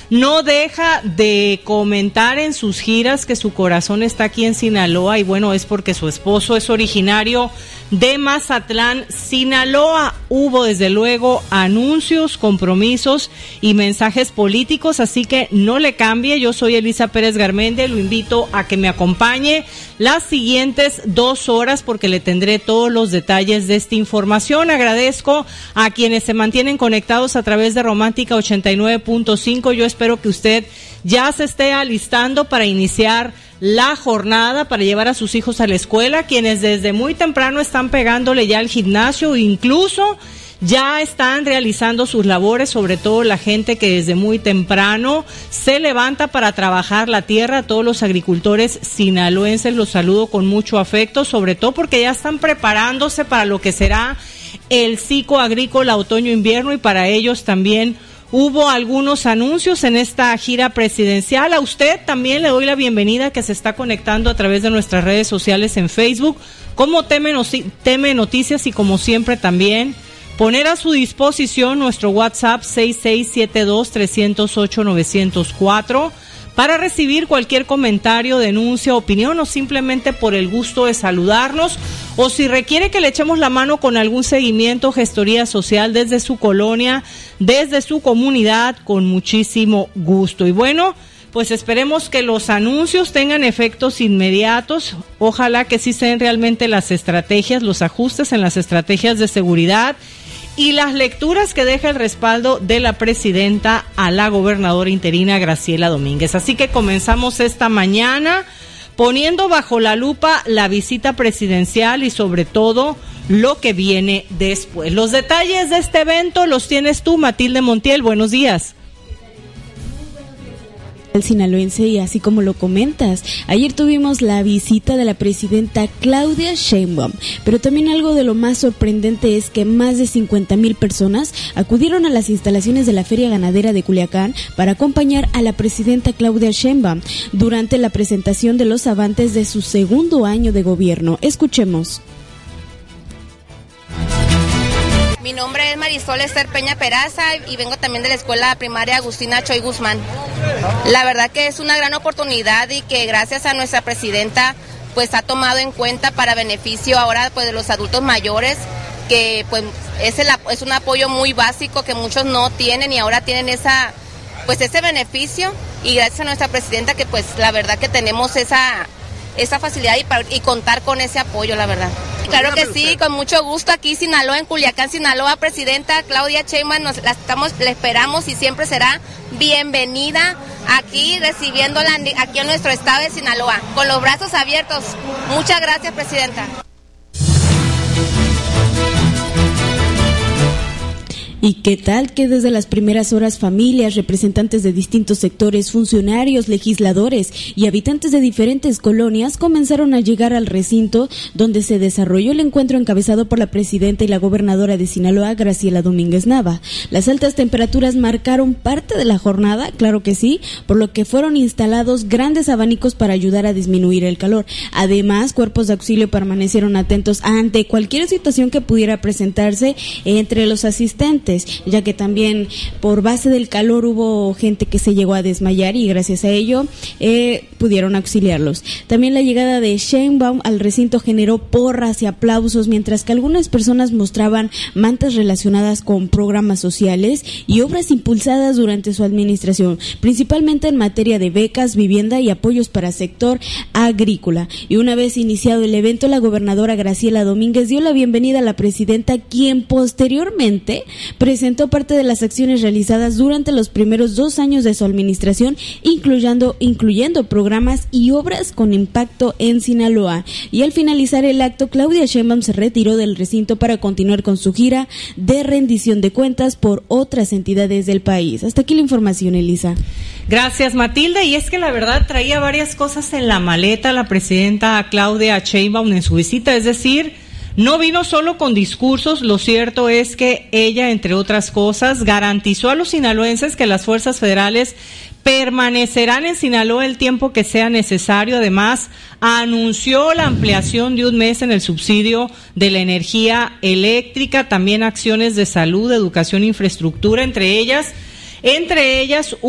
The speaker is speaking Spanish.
no deja de comentar en sus giras que su corazón está aquí en Sinaloa, y bueno, es porque su esposo es originario de Mazatlán, Sinaloa. Hubo desde luego anuncios, compromisos y mensajes políticos, así que no le cambie. Yo soy Elisa Pérez Garmendia, lo invito a que me acompañe las siguientes 2 horas porque le tendré todos los detalles de esta información. Agradezco a quienes se mantienen conectados a través de Romántica 89.5. Yo espero que usted ya se esté alistando para iniciar la jornada, para llevar a sus hijos a la escuela, quienes desde muy temprano están pegándole ya al gimnasio, incluso ya están realizando sus labores, sobre todo la gente que desde muy temprano se levanta para trabajar la tierra. A todos los agricultores sinaloenses los saludo con mucho afecto, sobre todo porque ya están preparándose para lo que será el ciclo agrícola otoño-invierno, y para ellos también hubo algunos anuncios en esta gira presidencial. A usted también le doy la bienvenida, que se está conectando a través de nuestras redes sociales en Facebook como TM Noticias, y como siempre también poner a su disposición nuestro WhatsApp 6672-308-904 para recibir cualquier comentario, denuncia, opinión, o simplemente por el gusto de saludarnos, o si requiere que le echemos la mano con algún seguimiento, gestoría social desde su colonia, desde su comunidad, con muchísimo gusto. Y bueno, pues esperemos que los anuncios tengan efectos inmediatos. Ojalá que sí sean realmente las estrategias, los ajustes en las estrategias de seguridad y las lecturas que deja el respaldo de la presidenta a la gobernadora interina Graciela Domínguez. Así que comenzamos esta mañana poniendo bajo la lupa la visita presidencial y sobre todo lo que viene después. Los detalles de este evento los tienes tú, Matilde Montiel. Buenos días. Al sinaloense, y así como lo comentas, ayer tuvimos la visita de la presidenta Claudia Sheinbaum, pero también algo de lo más sorprendente es que más de 50,000 personas acudieron a las instalaciones de la Feria Ganadera de Culiacán para acompañar a la presidenta Claudia Sheinbaum durante la presentación de los avances de su segundo año de gobierno. Escuchemos. Mi nombre es Marisol Esther Peña Peraza y vengo también de la escuela primaria Agustina Choy Guzmán. La verdad que es una gran oportunidad y que gracias a nuestra presidenta pues ha tomado en cuenta para beneficio ahora pues de los adultos mayores, que pues es un apoyo muy básico que muchos no tienen y ahora tienen ese beneficio, y gracias a nuestra presidenta que pues la verdad que tenemos esa facilidad y contar con ese apoyo, la verdad. Claro que sí, con mucho gusto aquí Sinaloa, en Culiacán, Sinaloa, presidenta Claudia Sheinbaum, la esperamos y siempre será bienvenida aquí, recibiéndola aquí en nuestro estado de Sinaloa, con los brazos abiertos. Muchas gracias, presidenta. ¿Y qué tal que desde las primeras horas familias, representantes de distintos sectores, funcionarios, legisladores y habitantes de diferentes colonias comenzaron a llegar al recinto donde se desarrolló el encuentro encabezado por la presidenta y la gobernadora de Sinaloa, Graciela Domínguez Nava? Las altas temperaturas marcaron parte de la jornada, claro que sí, por lo que fueron instalados grandes abanicos para ayudar a disminuir el calor. Además, cuerpos de auxilio permanecieron atentos ante cualquier situación que pudiera presentarse entre los asistentes, ya que también por base del calor hubo gente que se llegó a desmayar y gracias a ello pudieron auxiliarlos. También la llegada de Sheinbaum al recinto generó porras y aplausos, mientras que algunas personas mostraban mantas relacionadas con programas sociales y obras impulsadas durante su administración, principalmente en materia de becas, vivienda y apoyos para sector agrícola. Y una vez iniciado el evento, la gobernadora Graciela Domínguez dio la bienvenida a la presidenta, quien posteriormente presentó parte de las acciones realizadas durante los primeros 2 años de su administración, incluyendo programas y obras con impacto en Sinaloa. Y al finalizar el acto, Claudia Sheinbaum se retiró del recinto para continuar con su gira de rendición de cuentas por otras entidades del país. Hasta aquí la información, Elisa. Gracias, Matilde. Y es que la verdad traía varias cosas en la maleta la presidenta Claudia Sheinbaum en su visita, es decir, no vino solo con discursos. Lo cierto es que ella, entre otras cosas, garantizó a los sinaloenses que las fuerzas federales permanecerán en Sinaloa el tiempo que sea necesario. Además, anunció la ampliación de 1 mes en el subsidio de la energía eléctrica, también acciones de salud, educación, infraestructura, entre ellas